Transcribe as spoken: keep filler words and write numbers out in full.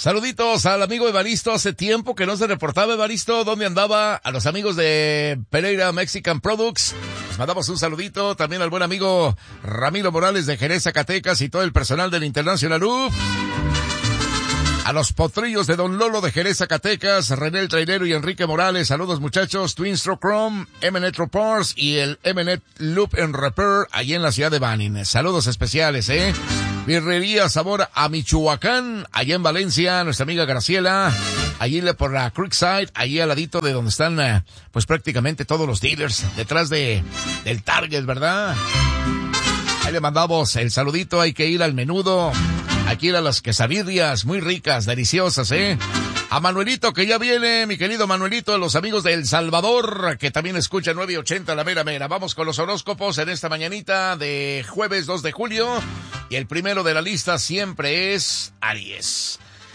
Saluditos al amigo Evaristo, hace tiempo que no se reportaba. Evaristo, ¿dónde andaba? A los amigos de Pereira Mexican Products, les mandamos un saludito. También al buen amigo Ramiro Morales de Jerez, Zacatecas, y todo el personal del International Loop. A los potrillos de Don Lolo de Jerez, Zacatecas, René el Trailero y Enrique Morales, saludos muchachos. Twin Stroke Chrome, M N E Parts y el M N E Loop and Repair, allí en la ciudad de Banin. Saludos especiales, eh. Birrería Sabor a Michoacán, allá en Valencia, nuestra amiga Graciela, allí por la Creekside, allí al ladito de donde están, eh, pues prácticamente todos los dealers, detrás de, del Target, ¿verdad? Ahí le mandamos el saludito, hay que ir al menudo, hay que ir a las quesadillas, muy ricas, deliciosas, ¿eh? A Manuelito, que ya viene, mi querido Manuelito, los amigos de El Salvador, que también escuchan nueve ochenta La Mera Mera. Vamos con los horóscopos en esta mañanita de jueves dos de julio. Y el primero de la lista siempre es Aries.